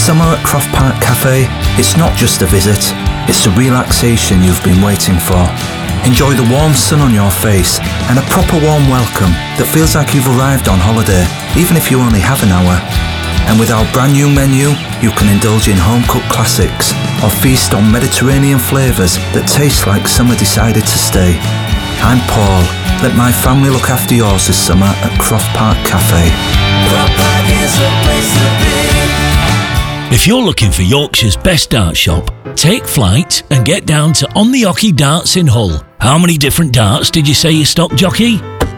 Summer at Croft Park Cafe, it's not just a visit, it's the relaxation you've been waiting for. Enjoy the warm sun on your face and a proper warm welcome that feels like you've arrived on holiday, even if you only have an hour. And with our brand new menu, you can indulge in home-cooked classics or feast on Mediterranean flavours that taste like summer decided to stay. I'm Paul. Let my family look after yours this summer at Croft Park Cafe. Croft Park is the place to be. If you're looking for Yorkshire's best dart shop, take flight and get down to On the Hockey Darts in Hull. How many different darts did you say you stock, jockey?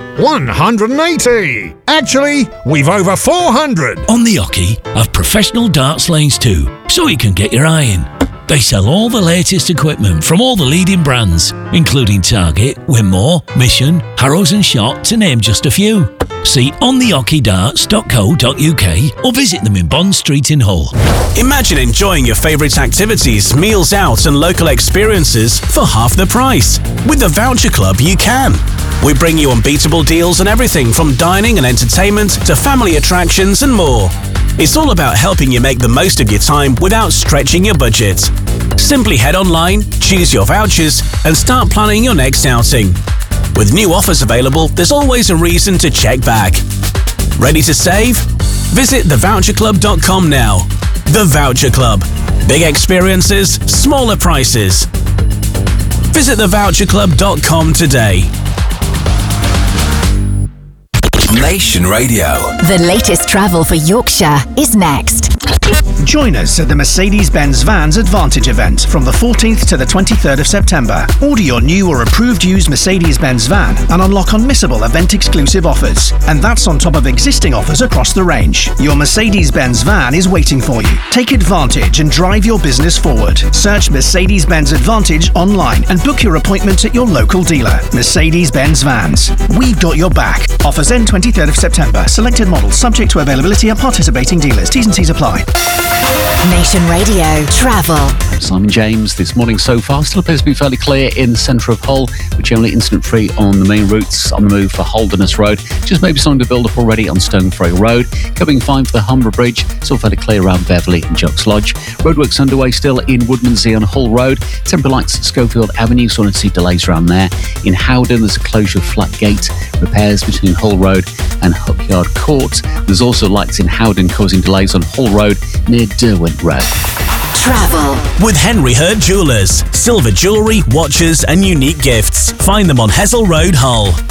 180! Actually, we've over 400! On the Hockey have professional darts lanes too, so you can get your eye in. They sell all the latest equipment from all the leading brands, including Target, Winmore, Mission, Harrows and Shot, to name just a few. See onthehockeydarts.co.uk or visit them in Bond Street in Hull. Imagine enjoying your favourite activities, meals out and local experiences for half the price. With the Voucher Club you can. We bring you unbeatable deals on everything from dining and entertainment to family attractions and more. It's all about helping you make the most of your time without stretching your budget. Simply head online, choose your vouchers and start planning your next outing. With new offers available, there's always a reason to check back. Ready to save? Visit thevoucherclub.com now. The Voucher Club. Big experiences, smaller prices. Visit thevoucherclub.com today. Nation Radio. The latest travel for Yorkshire is next. Join us at the Mercedes-Benz Vans Advantage event from the 14th to the 23rd of September. Order your new or approved used Mercedes-Benz van and unlock unmissable event-exclusive offers. And that's on top of existing offers across the range. Your Mercedes-Benz van is waiting for you. Take advantage and drive your business forward. Search Mercedes-Benz Advantage online and book your appointment at your local dealer. Mercedes-Benz Vans. We've got your back. Offers end 23rd of September. Selected models subject to availability at participating dealers. T's and C's apply. Nation Radio Travel. Simon James. This morning so far still appears to be fairly clear in the centre of Hull, which only incident free on the main routes. On the move for Holderness Road, just maybe starting to build up already on Stoneferry Road. Coming fine for the Humber Bridge, still fairly clear around Beverley and Jucks Lodge. Roadworks underway still in Woodmansey on Hull Road. Temporary lights at Schofield Avenue, so to see delays around there. In Howden, there's a closure of Flat Gate. Repairs between Hull Road and Hookyard Court. There's also lights in Howden causing delays on Hull Road near Derwent Road. Travel with Henry Hurt Jewellers. Silver jewellery, watches and unique gifts. Find them on Hessel Road, Hull.